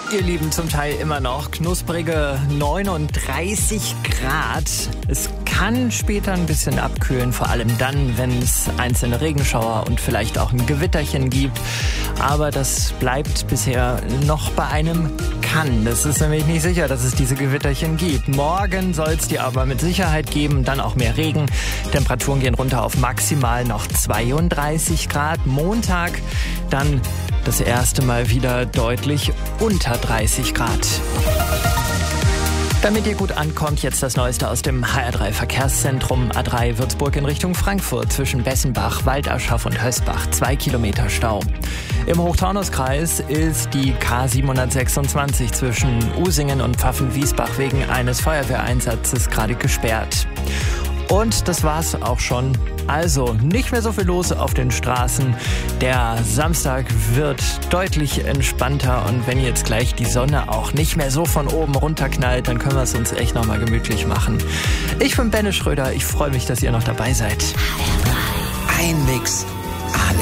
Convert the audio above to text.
Ihr Lieben, zum Teil immer noch knusprige 39 Grad. Es kann später ein bisschen abkühlen, vor allem dann, wenn es einzelne Regenschauer und vielleicht auch ein Gewitterchen gibt. Aber das bleibt bisher noch bei einem kann. Das ist nämlich nicht sicher, dass es diese Gewitterchen gibt. Morgen soll es die aber mit Sicherheit geben, dann auch mehr Regen. Temperaturen gehen runter auf maximal noch 32 Grad. Montag dann das erste Mal wieder deutlich unter 30 Grad. Damit ihr gut ankommt, jetzt das Neueste aus dem HR3 Verkehrszentrum. A3 Würzburg in Richtung Frankfurt zwischen Bessenbach, Waldaschaf und Hösbach. 2 Kilometer Stau. Im Hochtaunuskreis ist die K726 zwischen Usingen und Pfaffenwiesbach wegen eines Feuerwehreinsatzes gerade gesperrt. Und das war's auch schon. Also nicht mehr so viel los auf den Straßen. Der Samstag wird deutlich entspannter und wenn jetzt gleich die Sonne auch nicht mehr so von oben runterknallt, dann können wir es uns echt nochmal gemütlich machen. Ich bin Benne Schröder, ich freue mich, dass ihr noch dabei seid. Ein Mix.